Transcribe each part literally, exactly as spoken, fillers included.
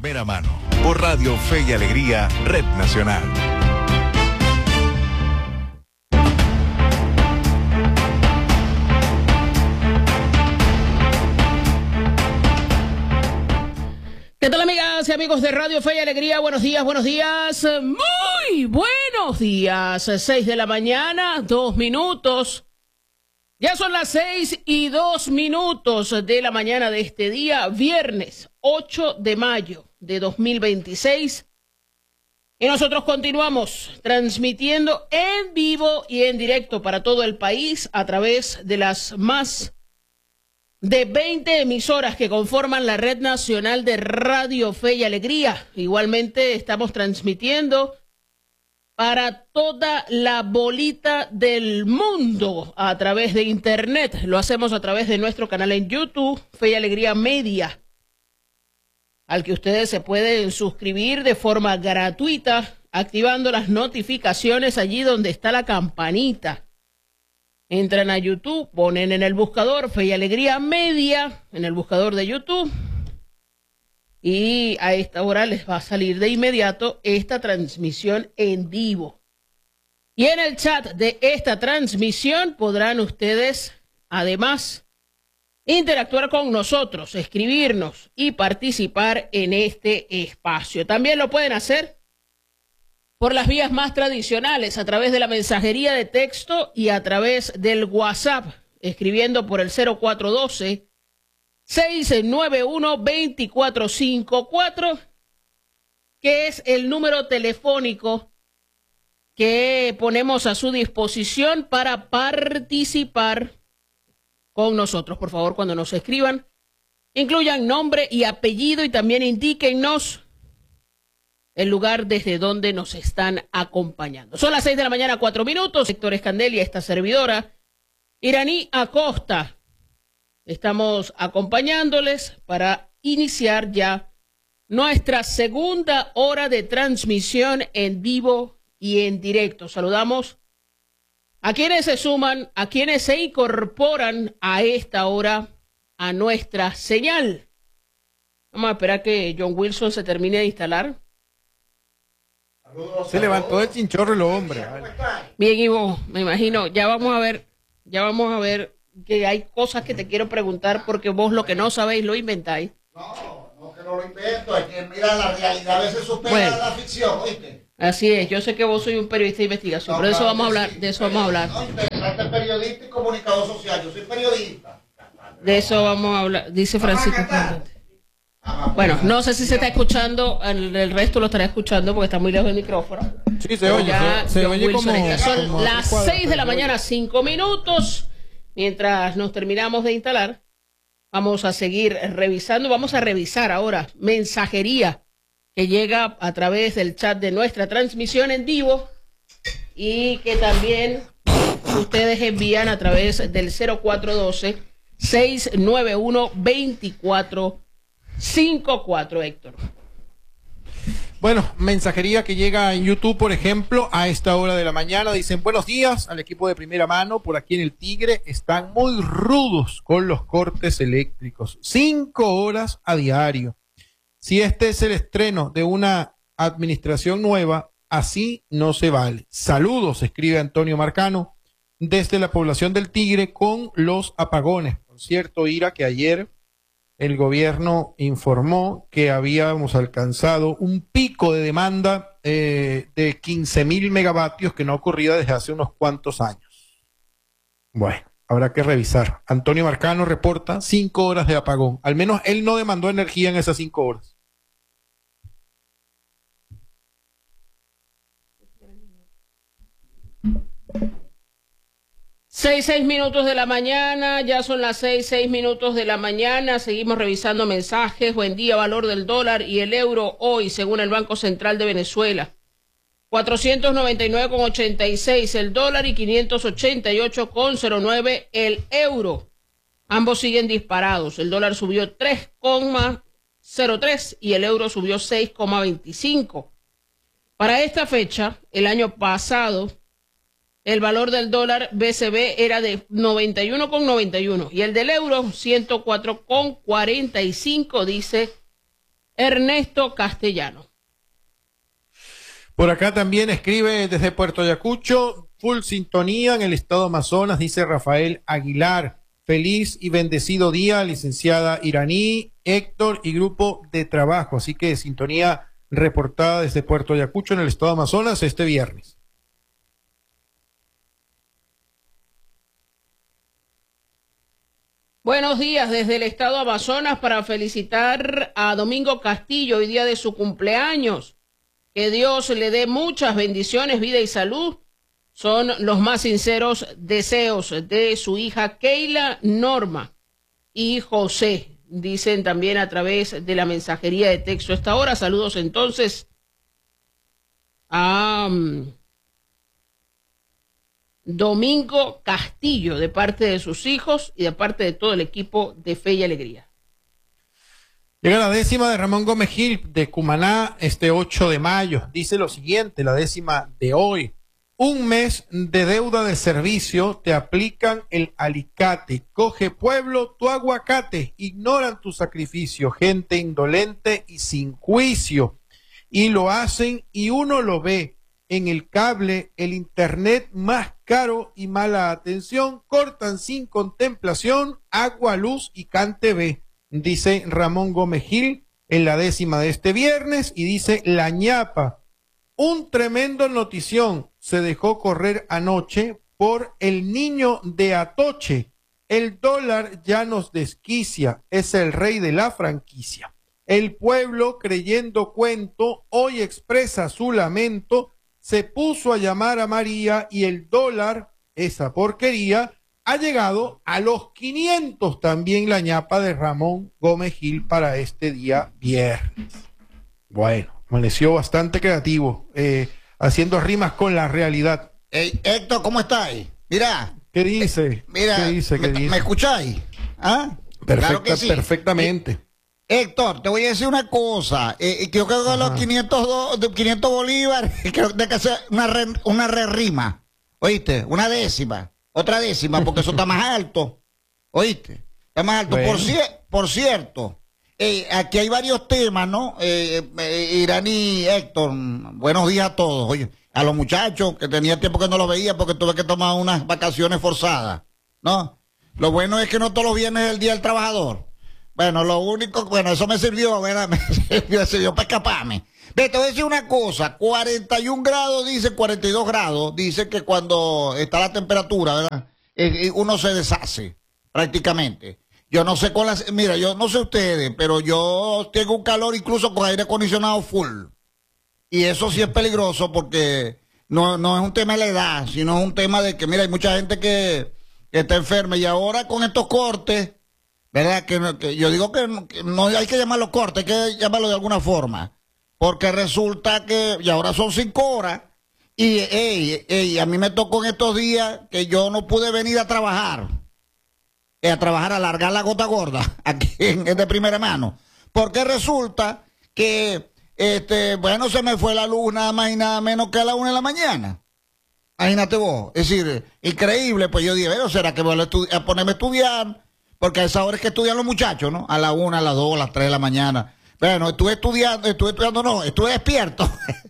primera mano, por Radio Fe y Alegría, Red Nacional. ¿Qué tal, amigas y amigos de Radio Fe y Alegría? Buenos días, buenos días, muy buenos días. Seis de la mañana, dos minutos. Ya son las seis y dos minutos de la mañana de este día, viernes ocho de mayo de dos mil veintiséis. Y nosotros continuamos transmitiendo en vivo y en directo para todo el país a través de las más de veinte emisoras que conforman la Red Nacional de Radio Fe y Alegría. Igualmente estamos transmitiendo para toda la bolita del mundo a través de internet. Lo hacemos a través de nuestro canal en YouTube, Fe y Alegría Media, al que ustedes se pueden suscribir de forma gratuita, activando las notificaciones allí donde está la campanita. Entran a YouTube, ponen en el buscador Fe y Alegría Media, en el buscador de YouTube, y a esta hora les va a salir de inmediato esta transmisión en vivo. Y en el chat de esta transmisión podrán ustedes, además, interactuar con nosotros, escribirnos y participar en este espacio. También lo pueden hacer por las vías más tradicionales, a través de la mensajería de texto y a través del WhatsApp, escribiendo por el cero cuatro uno dos, seis nueve uno, dos cuatro cinco cuatro, que es el número telefónico que ponemos a su disposición para participar con nosotros. Por favor, cuando nos escriban, incluyan nombre y apellido y también indíquennos el lugar desde donde nos están acompañando. Son las seis de la mañana, cuatro minutos. Héctor Escandelia, esta servidora, Iraní Acosta. Estamos acompañándoles para iniciar ya nuestra segunda hora de transmisión en vivo y en directo. Saludamos a quienes se suman, a quienes se incorporan a esta hora a nuestra señal. Vamos a esperar que John Wilson se termine de instalar. Se levantó el chinchorro el hombre. Bien, Ivo, me imagino. Ya vamos a ver, ya vamos a ver que hay cosas que te quiero preguntar porque vos lo que no sabéis lo inventáis. No, no que no lo invento, hay que mirar la realidad, a veces supera bueno, la ficción, ¿oíste? Así es, yo sé que vos sois un periodista de investigación, no, pero de eso vamos a hablar, sí, de eso vamos a hablar. No, interesante periodista y comunicador social, yo soy periodista. De eso vamos a hablar, dice Francisco. Bueno, no sé si se está escuchando, el, el resto lo estará escuchando porque está muy lejos del micrófono. Sí, se oye, ya, se, se oye como, Son como las seis de la mañana, cinco minutos. Mientras nos terminamos de instalar, vamos a seguir revisando, vamos a revisar ahora mensajería que llega a través del chat de nuestra transmisión en vivo y que también ustedes envían a través del cero cuatro uno dos, seis nueve uno, dos cuatro cinco cuatro, Héctor. Bueno, mensajería que llega en YouTube, por ejemplo, a esta hora de la mañana. Dicen, buenos días al equipo de primera mano. Por aquí en el Tigre están muy rudos con los cortes eléctricos. Cinco horas a diario. Si este es el estreno de una administración nueva, así no se vale. Saludos, escribe Antonio Marcano, desde la población del Tigre con los apagones. Por cierto, Ira, que ayer el gobierno informó que habíamos alcanzado un pico de demanda eh, de quince mil megavatios que no ocurría desde hace unos cuantos años. Bueno, habrá que revisar. Antonio Marcano reporta cinco horas de apagón. Al menos él no demandó energía en esas cinco horas. Seis, seis minutos de la mañana, ya son las seis, seis minutos de la mañana, seguimos revisando mensajes. Buen día, valor del dólar y el euro hoy, según el Banco Central de Venezuela. cuatrocientos noventa y nueve con ochenta y seis el dólar y quinientos ochenta y ocho con cero nueve el euro. Ambos siguen disparados. El dólar subió tres coma cero tres y el euro subió seis coma veinticinco. Para esta fecha, el año pasado, el valor del dólar B C B era de noventa y uno con noventa y uno y el del euro ciento cuatro con cuarenta y cinco, dice Ernesto Castellano. Por acá también escribe desde Puerto Ayacucho, full sintonía en el estado Amazonas, dice Rafael Aguilar. Feliz y bendecido día, licenciada Iraní, Héctor y grupo de trabajo. Así que sintonía reportada desde Puerto Ayacucho en el estado Amazonas este viernes. Buenos días desde el estado Amazonas para felicitar a Domingo Castillo hoy día de su cumpleaños. Que Dios le dé muchas bendiciones, vida y salud. Son los más sinceros deseos de su hija Keila, Norma y José. Dicen también a través de la mensajería de texto. A esta hora, saludos entonces a um, Domingo Castillo de parte de sus hijos y de parte de todo el equipo de Fe y Alegría. Llega la décima de Ramón Gómez Gil de Cumaná este ocho de mayo. Dice lo siguiente, la décima de hoy. Un mes de deuda de servicio, te aplican el alicate. Coge pueblo tu aguacate. Ignoran tu sacrificio, gente indolente y sin juicio. Y lo hacen y uno lo ve. En el cable, el internet más caro y mala atención. Cortan sin contemplación, agua, luz y cante ve. Dice Ramón Gómez Gil en la décima de este viernes y dice la ñapa. Un tremendo notición se dejó correr anoche por el niño de Atoche. El dólar ya nos desquicia, es el rey de la franquicia. El pueblo, creyendo cuento, hoy expresa su lamento, se puso a llamar a María y el dólar, esa porquería, ha llegado a los quinientos también la ñapa de Ramón Gómez Gil para este día viernes. Bueno, amaneció bastante creativo, eh, haciendo rimas con la realidad. Hey, Héctor, ¿cómo estáis? Mira. ¿Qué dice? Eh, mira, ¿Qué dice? ¿Qué me, dice? ¿Me escucháis? ¿Ah? Perfecta, Claro que sí. Perfectamente. Eh, Héctor, te voy a decir una cosa. Eh, creo que con los quinientos, do, de quinientos bolívares, creo que hay que hacer una re, una re rima. ¿Oíste? Una décima. Otra décima, porque eso está más alto. ¿Oíste? Está más alto. Bueno. Por, cier- por cierto, eh, aquí hay varios temas, ¿no? Eh, eh, Iraní, Héctor, buenos días a todos. Oye, a los muchachos, que tenía tiempo que no los veía porque tuve que tomar unas vacaciones forzadas, ¿no? Lo bueno es que no todos los viernes es el Día del Trabajador. Bueno, lo único, bueno, eso me sirvió, ¿verdad? Me sirvió, me sirvió para escaparme. Ve, te voy a decir una cosa, cuarenta y un grados, dice, cuarenta y dos grados, dice que cuando está la temperatura, ¿verdad? Eh, uno se deshace, prácticamente. Yo no sé con las, mira, yo no sé ustedes, pero yo tengo un calor incluso con aire acondicionado full. Y eso sí es peligroso porque no, no es un tema de la edad, sino es un tema de que, mira, hay mucha gente que, que está enferma y ahora con estos cortes, ¿verdad? Que, que yo digo que no, que no hay que llamarlo cortes, hay que llamarlo de alguna forma. Porque resulta que, y ahora son cinco horas, y ey, ey, a mí me tocó en estos días que yo no pude venir a trabajar, eh, a trabajar, a alargar la gota gorda, aquí en, en de primera mano. Porque resulta que, este, bueno, se me fue la luz nada más y nada menos que a la una de la mañana. Imagínate vos, es decir, increíble, pues yo dije, bueno, ¿será que voy a, estu- a ponerme a estudiar? Porque a esa hora es que estudian los muchachos, ¿no? A la una, a las dos, a las tres de la mañana. Bueno, estuve estudiando, estuve estudiando, no, estuve despierto.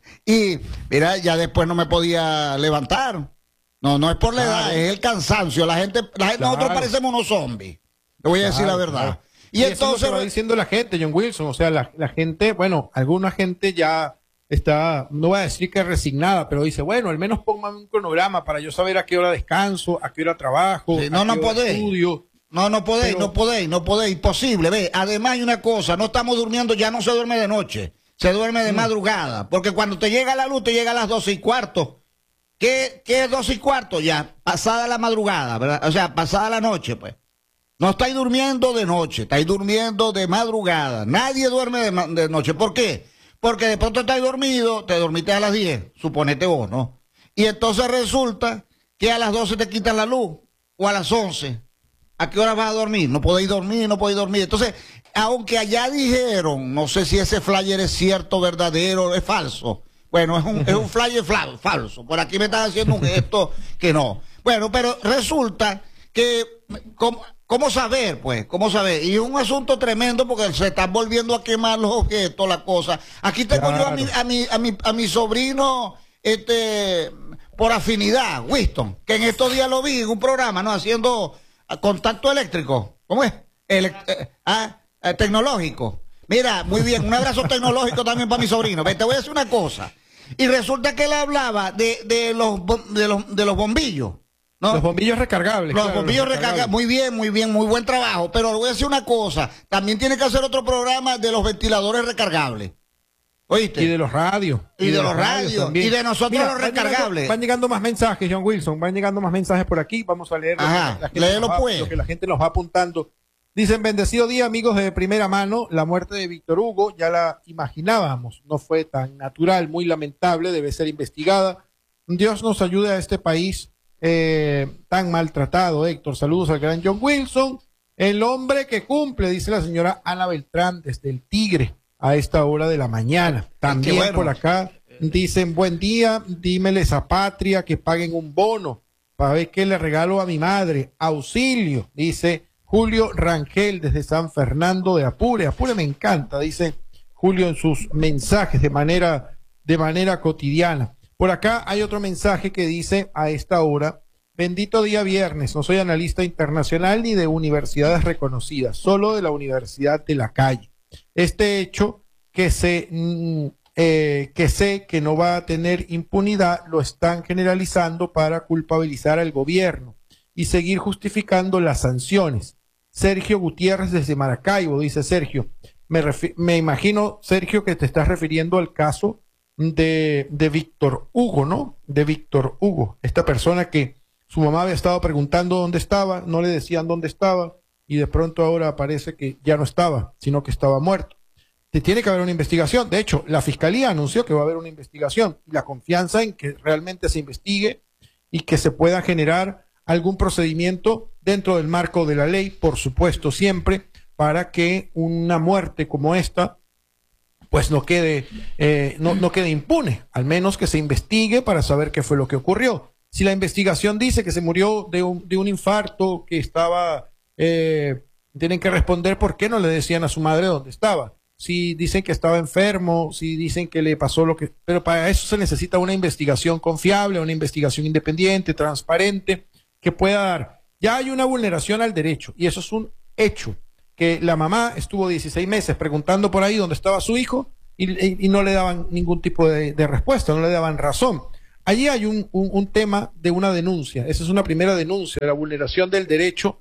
Y, mira, ya después no me podía levantar. No, no es por la Claro. edad, es el cansancio. La gente, la gente Claro. nosotros parecemos unos zombies. Le voy a decir la Claro, verdad. claro. Y, Y eso es lo entonces, que va diciendo la gente, John Wilson, o sea, la, la gente, bueno, alguna gente ya está, no voy a decir que resignada, pero dice, bueno, al menos póngame un cronograma para yo saber a qué hora descanso, a qué hora trabajo, Sí, no, a no qué hora podéis. estudio. No, no podéis, Pero- no podéis, no podéis, imposible. Ve, además hay una cosa, no estamos durmiendo, ya no se duerme de noche, se duerme de Mm. madrugada, porque cuando te llega la luz, te llega a las doce y cuarto. ¿Qué, qué es doce y cuarto? Ya, pasada la madrugada, ¿verdad? O sea, pasada la noche, pues. No estáis durmiendo de noche, estáis durmiendo de madrugada. Nadie duerme de, ma- de noche. ¿Por qué? Porque de pronto estáis dormido, te dormiste a las diez, suponete vos, ¿no? Y entonces resulta que a las doce te quitan la luz, o a las once. ¿A qué hora vas a dormir? No podéis dormir, no podéis dormir. Entonces, aunque allá dijeron, no sé si ese flyer es cierto, verdadero, es falso. Bueno, es un, es un flyer fla- falso. Por aquí me están haciendo un gesto que no. Bueno, pero resulta que, como, ¿cómo saber, pues? ¿Cómo saber? Y es un asunto tremendo porque se están volviendo a quemar los objetos, la cosa. Aquí tengo Claro. yo a mi, a mi, a mi, a mi sobrino, este, por afinidad, Winston, que en estos días lo vi en un programa, ¿no? Haciendo ah, contacto eléctrico. ¿Cómo es? Ele- eh, ah, eh, tecnológico. Mira, muy bien, un abrazo tecnológico también para mi sobrino. Ve, te voy a decir una cosa. Y resulta que él hablaba de, de los bom- de los de los bombillos, ¿no? Los bombillos recargables. Los claro, bombillos los recargables, muy bien, muy bien, muy buen trabajo. Pero le voy a decir una cosa, también tiene que hacer otro programa de los ventiladores recargables. ¿Oíste? Y de los radios. Y de los radios, también. y de nosotros los van llegando- recargables. Van llegando más mensajes, John Wilson. Van llegando más mensajes por aquí. Vamos a leer lo, Ajá, que, la gente léelo, nos va, pues. lo que la gente nos va apuntando. Dicen, bendecido día, amigos de primera mano. La muerte de Víctor Hugo ya la imaginábamos. No fue tan natural, muy lamentable. Debe ser investigada. Dios nos ayude a este país eh, tan maltratado. Héctor, saludos al gran John Wilson. El hombre que cumple, dice la señora Ana Beltrán, desde el Tigre, a esta hora de la mañana. También bueno. por acá dicen, buen día, dímeles a Patria que paguen un bono para ver qué le regalo a mi madre. Auxilio, dice Julio Rangel desde San Fernando de Apure. Apure me encanta, dice Julio en sus mensajes de manera, de manera cotidiana. Por acá hay otro mensaje que dice a esta hora, bendito día viernes, no soy analista internacional ni de universidades reconocidas, solo de la Universidad de la Calle. Este hecho que se mm, eh, que sé que no va a tener impunidad lo están generalizando para culpabilizar al gobierno y seguir justificando las sanciones. Sergio Gutiérrez desde Maracaibo, dice Sergio. Me, refi- me imagino, Sergio, que te estás refiriendo al caso de, de Víctor Hugo, ¿no? De Víctor Hugo, esta persona que su mamá había estado preguntando dónde estaba, no le decían dónde estaba, y de pronto ahora parece que ya no estaba, sino que estaba muerto. Te tiene que haber una investigación. De hecho, la fiscalía anunció que va a haber una investigación. La confianza en que realmente se investigue y que se pueda generar algún procedimiento dentro del marco de la ley, por supuesto, siempre, para que una muerte como esta pues no quede, eh, no, no quede impune, al menos que se investigue para saber qué fue lo que ocurrió. Si la investigación dice que se murió de un, de un infarto, que estaba, eh, tienen que responder por qué no le decían a su madre dónde estaba. Si dicen que estaba enfermo, si dicen que le pasó lo que... Pero para eso se necesita una investigación confiable, una investigación independiente, transparente, que pueda dar. Ya hay una vulneración al derecho, y eso es un hecho, que la mamá estuvo dieciséis meses preguntando por ahí dónde estaba su hijo y, y, y no le daban ningún tipo de, de respuesta, no le daban razón. Allí hay un, un, un tema de una denuncia. Esa es una primera denuncia, de la vulneración del derecho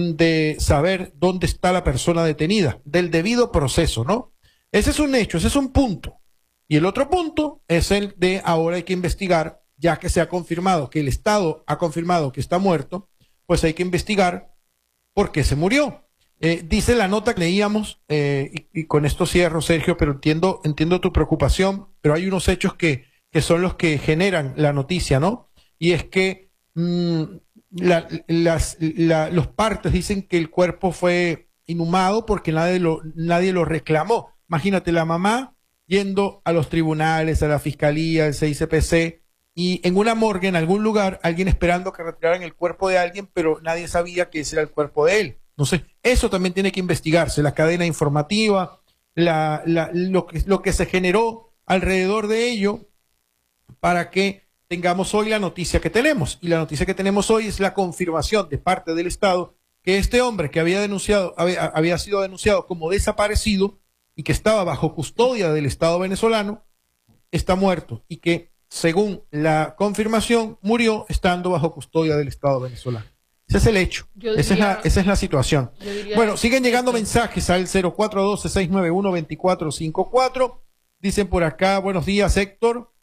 de saber dónde está la persona detenida, del debido proceso, ¿no? Ese es un hecho, ese es un punto. Y el otro punto es el de ahora hay que investigar, ya que se ha confirmado, que el Estado ha confirmado que está muerto, pues hay que investigar por qué se murió. Eh, dice la nota que leíamos, eh, y, y con esto cierro, Sergio, pero entiendo, entiendo tu preocupación, pero hay unos hechos que, que son los que generan la noticia, ¿no? Y es que mmm, la, las, la, los partes dicen que el cuerpo fue inhumado porque nadie lo, nadie lo reclamó. Imagínate, la mamá yendo a los tribunales, a la fiscalía, al C I C P C, y en una morgue, en algún lugar, alguien esperando que retiraran el cuerpo de alguien, pero nadie sabía que ese era el cuerpo de él. Entonces, eso también tiene que investigarse, la cadena informativa, la, la, lo, que, lo que se generó alrededor de ello para que tengamos hoy la noticia que tenemos. Y la noticia que tenemos hoy es la confirmación de parte del Estado que este hombre que había denunciado, había, había sido denunciado como desaparecido y que estaba bajo custodia del Estado venezolano, está muerto y que, según la confirmación, murió estando bajo custodia del Estado venezolano. Ese es el hecho. Yo Esa, diría- es la, esa es la situación. yo diría Bueno, siguen llegando eso. mensajes al cero cuatro uno dos, seis nueve uno, dos cuatro cinco cuatro. Dicen por acá, buenos días, Héctor.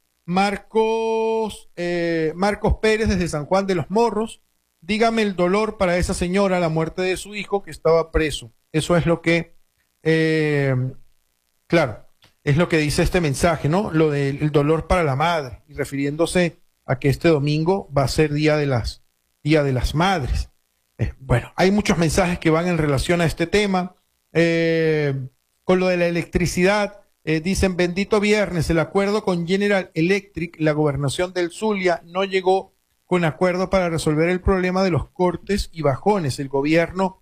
Marcos, eh, Marcos Pérez desde San Juan de los Morros. Dígame el dolor para esa señora, la muerte de su hijo que estaba preso. Eso es lo que, eh, claro, es lo que dice este mensaje, ¿no? Lo del el dolor para la madre, y refiriéndose a que este domingo va a ser Día de las, Día de las Madres. Eh, bueno, hay muchos mensajes que van en relación a este tema. Eh, con lo de la electricidad, eh, dicen, bendito viernes, el acuerdo con General Electric, la gobernación del Zulia, no llegó con acuerdo para resolver el problema de los cortes y bajones. El gobierno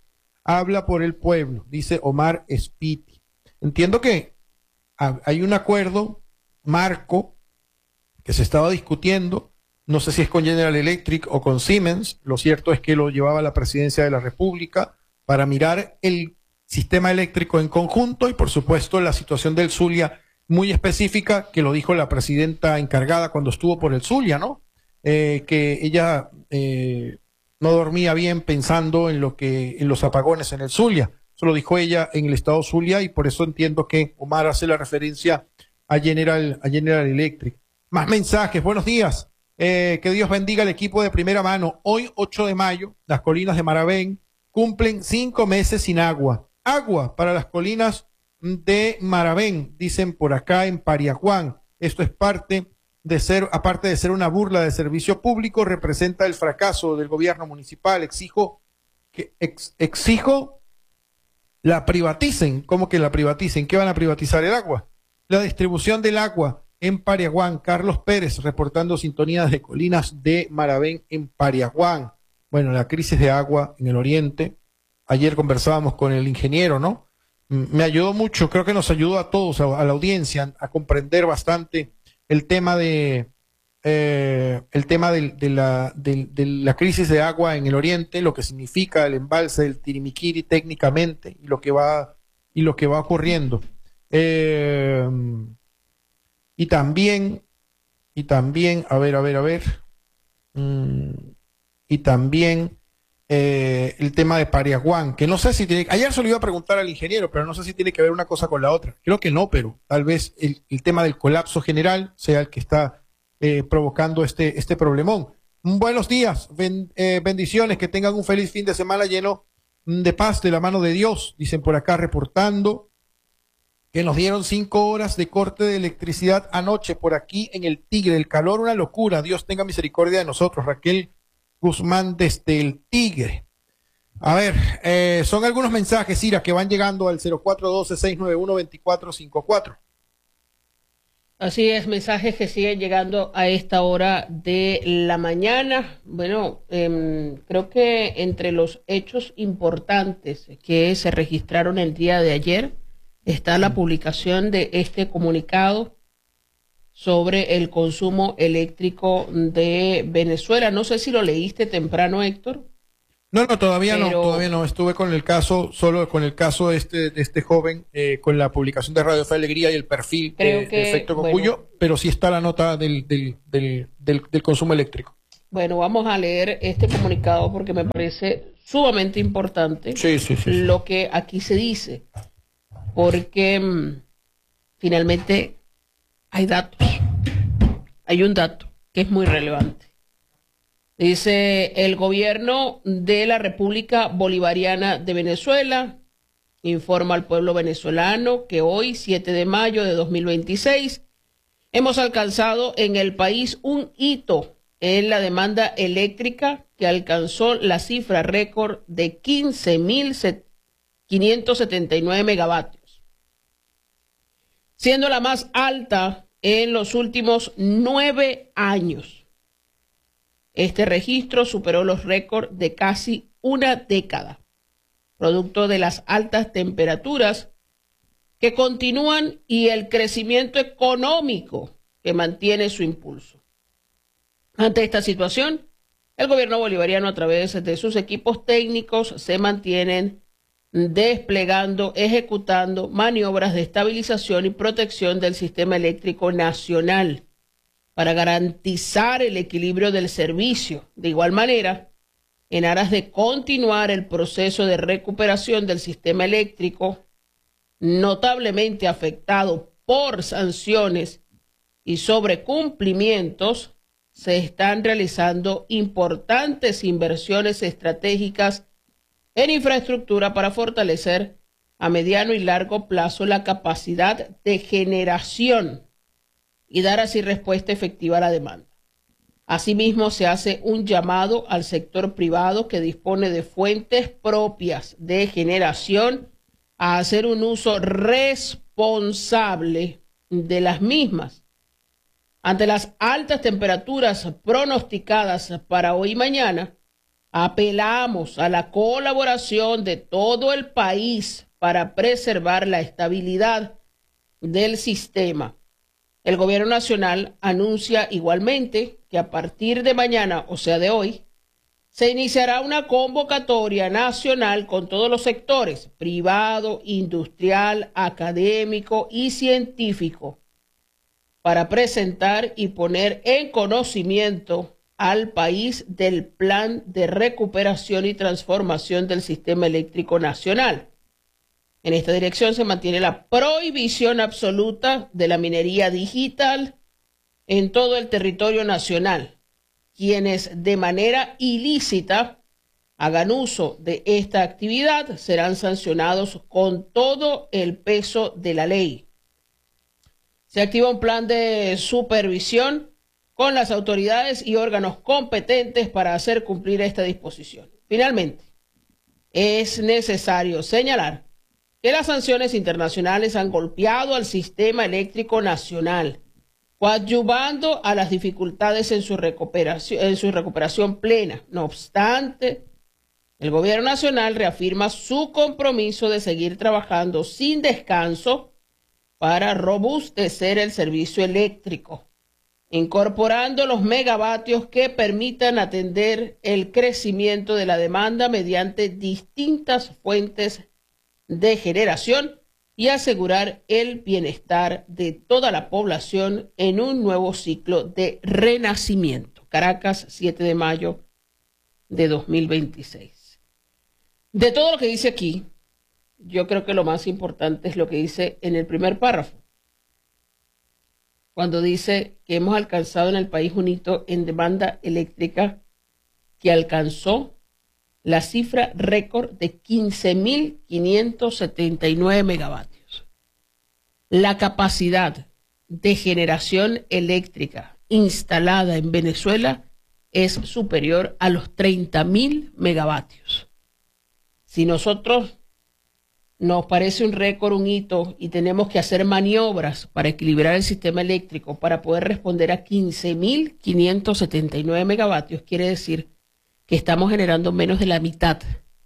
habla por el pueblo, dice Omar Spiti. Entiendo que hay un acuerdo marco que se estaba discutiendo, no sé si es con General Electric o con Siemens, lo cierto es que lo llevaba la presidencia de la República para mirar el sistema eléctrico en conjunto y por supuesto la situación del Zulia muy específica, que lo dijo la presidenta encargada cuando estuvo por el Zulia, ¿no? Eh, que ella eh, no dormía bien pensando en lo que en los apagones en el Zulia. Eso lo dijo ella en el estado Zulia y por eso entiendo que Omar hace la referencia a General, a General Electric. Más mensajes, buenos días. Eh, que Dios bendiga al equipo de primera mano. Hoy, ocho de mayo, las colinas de Maravén cumplen cinco meses sin agua. Agua para las colinas de Maravén, dicen por acá en Pariaguán. Esto es parte de ser, aparte de ser una burla de servicio público, representa el fracaso del gobierno municipal. Exijo que ex, exijo la privaticen. ¿Cómo que la privaticen? ¿Qué van a privatizar? El agua. La distribución del agua en Pariaguán. Carlos Pérez reportando sintonías de colinas de Maravén en Pariaguán. Bueno, la crisis de agua en el oriente. Ayer conversábamos con el ingeniero, ¿no? Me ayudó mucho, creo que nos ayudó a todos, a, a la audiencia, a comprender bastante el tema de eh, el tema de, de, la, de, de la crisis de agua en el oriente, lo que significa el embalse del Tirimiquiri técnicamente y lo que va y lo que va ocurriendo. Eh, y también, y también, a ver, a ver, a ver, mm, y también eh, el tema de Pariaguán, que no sé si tiene, ayer se lo iba a preguntar al ingeniero, pero no sé si tiene que ver una cosa con la otra. Creo que no, pero tal vez el, el tema del colapso general sea el que está eh, provocando este, este problemón. Buenos días, ben, eh, bendiciones, que tengan un feliz fin de semana lleno de paz de la mano de Dios, dicen por acá reportando que nos dieron cinco horas de corte de electricidad anoche por aquí en el Tigre, el calor una locura, Dios tenga misericordia de nosotros. Raquel Guzmán desde el Tigre. A ver, eh, son algunos mensajes, Ira, que van llegando al cero cuatro uno dos, seis nueve uno, dos cuatro cinco cuatro. Así es, mensajes que siguen llegando a esta hora de la mañana. Bueno, eh, creo que entre los hechos importantes que se registraron el día de ayer está la publicación de este comunicado sobre el consumo eléctrico de Venezuela. No sé si lo leíste temprano, Héctor. No, no, todavía pero... no, todavía no. Estuve con el caso, solo con el caso de este, de este joven, eh, con la publicación de Radio Fe Alegría y el perfil Creo de, que, de Efecto Cocuyo, bueno, pero sí está la nota del, del, del, del, del consumo eléctrico. Bueno, vamos a leer este comunicado porque me parece sumamente importante sí, sí, sí, sí. lo que aquí se dice, porque mmm, finalmente hay datos, hay un dato que es muy relevante. Dice, el gobierno de la República Bolivariana de Venezuela informa al pueblo venezolano que hoy, siete de mayo de dos mil veintiséis, hemos alcanzado en el país un hito en la demanda eléctrica que alcanzó la cifra récord de quince mil quinientos setenta y nueve megavatios, siendo la más alta en los últimos nueve años. Este registro superó los récords de casi una década, producto de las altas temperaturas que continúan y el crecimiento económico que mantiene su impulso. Ante esta situación, el gobierno bolivariano, a través de sus equipos técnicos, se mantienen desplegando, ejecutando maniobras de estabilización y protección del sistema eléctrico nacional para garantizar el equilibrio del servicio. De igual manera, en aras de continuar el proceso de recuperación del sistema eléctrico, notablemente afectado por sanciones y sobrecumplimientos, se están realizando importantes inversiones estratégicas en infraestructura para fortalecer a mediano y largo plazo la capacidad de generación y dar así respuesta efectiva a la demanda. Asimismo, se hace un llamado al sector privado que dispone de fuentes propias de generación a hacer un uso responsable de las mismas. Ante las altas temperaturas pronosticadas para hoy y mañana, Apelamos a la colaboración de todo el país para preservar la estabilidad del sistema. El gobierno nacional anuncia igualmente que a partir de mañana, o sea de hoy, se iniciará una convocatoria nacional con todos los sectores, privado, industrial, académico y científico, para presentar y poner en conocimiento al país del plan de recuperación y transformación del sistema eléctrico nacional. En esta dirección se mantiene la prohibición absoluta de la minería digital en todo el territorio nacional. Quienes de manera ilícita hagan uso de esta actividad serán sancionados con todo el peso de la ley. Se activa un plan de supervisión con las autoridades y órganos competentes para hacer cumplir esta disposición. Finalmente, es necesario señalar que las sanciones internacionales han golpeado al sistema eléctrico nacional, coadyuvando a las dificultades en su recuperación, en su recuperación plena. No obstante, el gobierno nacional reafirma su compromiso de seguir trabajando sin descanso para robustecer el servicio eléctrico, incorporando los megavatios que permitan atender el crecimiento de la demanda mediante distintas fuentes de generación y asegurar el bienestar de toda la población en un nuevo ciclo de renacimiento. Caracas, siete de mayo de dos mil veintiséis. De todo lo que dice aquí, yo creo que lo más importante es lo que dice en el primer párrafo, cuando dice que hemos alcanzado en el país un hito en demanda eléctrica que alcanzó la cifra récord de quince mil quinientos setenta y nueve megavatios. La capacidad de generación eléctrica instalada en Venezuela es superior a los treinta mil megavatios. Si nosotros nos parece un récord, un hito, y tenemos que hacer maniobras para equilibrar el sistema eléctrico para poder responder a quince mil quinientos setenta y nueve megavatios, quiere decir que estamos generando menos de la mitad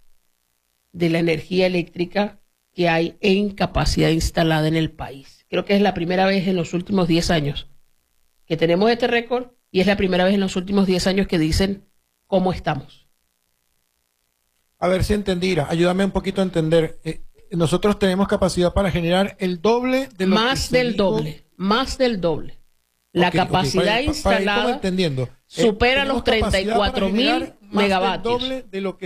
de la energía eléctrica que hay en capacidad instalada en el país. Creo que es la primera vez en los últimos diez años que tenemos este récord y es la primera vez en los últimos diez años que dicen cómo estamos. A ver si entendí, ayúdame un poquito a entender. Eh, nosotros tenemos capacidad para generar el doble de lo más que del dijo... doble, más del doble. La okay, capacidad okay, para, instalada para entendiendo. supera Eh, los treinta y cuatro mil megavatios. Más del doble de lo que